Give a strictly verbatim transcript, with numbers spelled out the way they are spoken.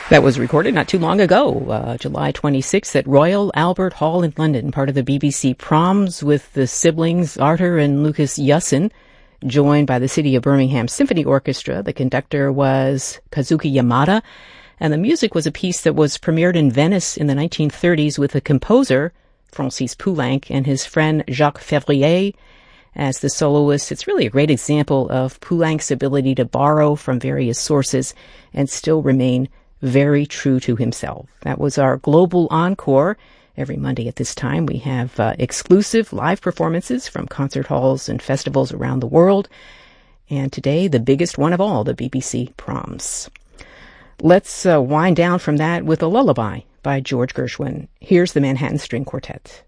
That was recorded not too long ago, uh, July twenty-sixth, at Royal Albert Hall in London, part of the B B C Proms, with the siblings Arthur and Lucas Yussen, joined by the City of Birmingham Symphony Orchestra. The conductor was Kazuki Yamada, and the music was a piece that was premiered in Venice in the nineteen thirties with the composer, Francis Poulenc, and his friend Jacques Février as the soloist. It's really a great example of Poulenc's ability to borrow from various sources and still remain very true to himself. That was our Global Encore. Every Monday at this time, we have uh, exclusive live performances from concert halls and festivals around the world. And today, the biggest one of all, the B B C Proms. Let's uh, wind down from that with a lullaby by George Gershwin. Here's the Manhattan String Quartet.